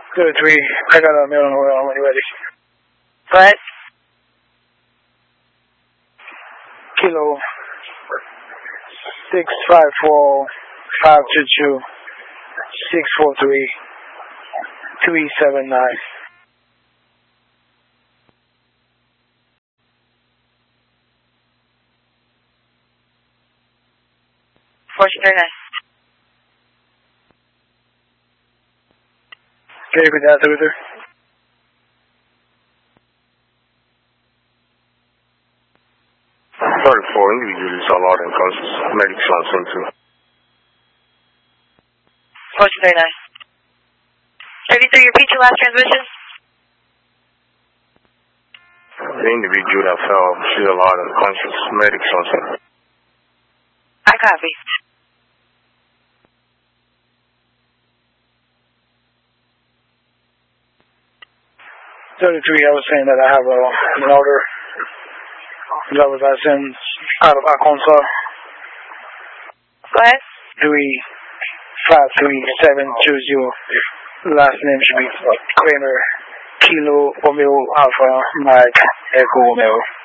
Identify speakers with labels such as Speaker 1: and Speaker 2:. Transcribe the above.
Speaker 1: 33. I got a mail on when you're ready.
Speaker 2: Go ahead.
Speaker 1: Kilo 654 522 643 379.
Speaker 2: Fortune 39.
Speaker 1: Can you repeat that, 33?
Speaker 3: Individuals are allowed unconscious. Medics on scene too.
Speaker 2: Fortune 39. 33, repeat your last transmission.
Speaker 3: The individual that fell, she's allowed unconscious. Medics on scene.
Speaker 2: I copy.
Speaker 1: 33, I was saying that I have an order that was I sent out of Arkansas.
Speaker 2: Go ahead.
Speaker 1: 353720. Last name should be Kramer. Kilo Romeo Alpha Mike Echo Romeo.